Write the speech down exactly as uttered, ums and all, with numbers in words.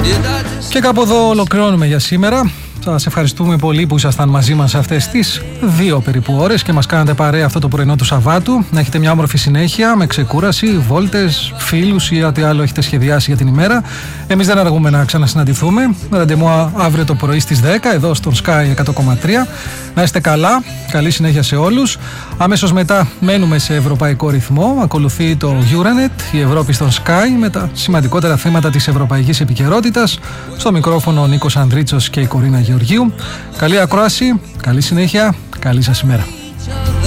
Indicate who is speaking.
Speaker 1: Και κάπου εδώ ολοκληρώνουμε για σήμερα. Σας ευχαριστούμε πολύ που ήσασταν μαζί μας αυτές τις δύο περίπου ώρες και μας κάνατε παρέα αυτό το πρωινό του Σαββάτου. Να έχετε μια όμορφη συνέχεια με ξεκούραση, βόλτες, φίλους ή ό,τι άλλο έχετε σχεδιάσει για την ημέρα. Εμείς δεν αργούμε να ξανασυναντηθούμε. Ραντεβού αύριο το πρωί στις δέκα εδώ στον Sky εκατό κόμμα τρία. Να είστε καλά, καλή συνέχεια σε όλους. Αμέσως μετά μένουμε σε ευρωπαϊκό ρυθμό. Ακολουθεί το Euronet, η Ευρώπη στον Sky, με τα σημαντικότερα θέματα της ευρωπαϊκής επικαιρότητας. Στο μικρόφωνο ο Νίκος Ανδρίτσος και η Κορίνα Γεωργίου. Καλή ακρόαση, καλή συνέχεια, καλή σας ημέρα.